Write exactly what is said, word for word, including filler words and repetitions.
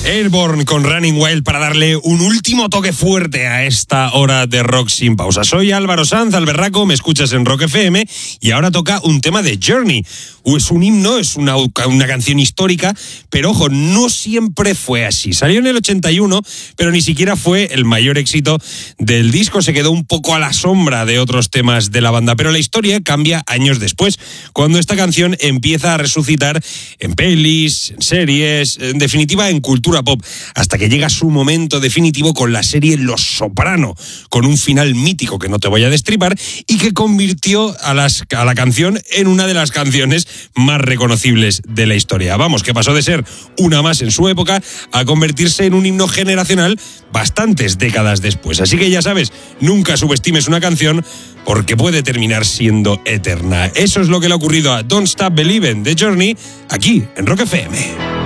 Airborne con Running Wild para darle un último toque fuerte a esta hora de rock sin pausa. Soy Álvaro Sanz, Alberraco, me escuchas en Rock F M y ahora toca un tema de Journey. Es un himno, es una, una canción histórica, pero ojo, no siempre fue así. Salió en el ochenta y uno, pero ni siquiera fue el mayor éxito del disco. Se quedó un poco a la sombra de otros temas de la banda, pero la historia cambia años después, cuando esta canción empieza a resucitar en pelis, en series, en definitiva en cultura pop, hasta que llega su momento definitivo con la serie Los Soprano, con un final mítico que no te voy a destripar y que convirtió a, las, a la canción en una de las canciones más reconocibles de la historia. Vamos, que pasó de ser una más en su época a convertirse en un himno generacional bastantes décadas después. Así que ya sabes, nunca subestimes una canción porque puede terminar siendo eterna. Eso es lo que le ha ocurrido a Don't Stop Believin' de Journey aquí en Rock F M.